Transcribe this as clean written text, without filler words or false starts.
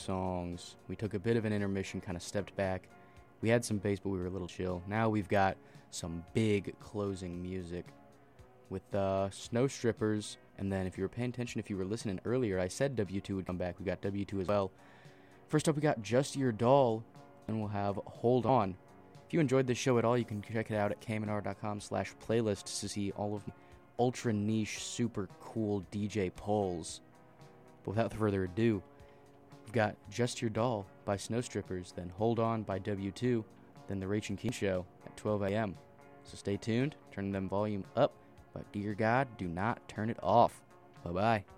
songs. We took a bit of an intermission, kind of stepped back. We had some bass, but we were a little chill. Now we've got some big closing music with Snow Strippers. And then if you were paying attention, if you were listening earlier, I said W2 would come back. We got W2 as well. First up, we got Just Your Doll, and we'll have Hold On. If you enjoyed this show at all, you can check it out at KMNR.com/playlists to see all of the ultra niche, super cool DJ polls. But without further ado, we've got Just Your Doll by Snow Strippers, then Hold On by W2, then The Rach and King Show at 12 a.m. So stay tuned, turn them volume up, but dear God, do not turn it off. Bye-bye.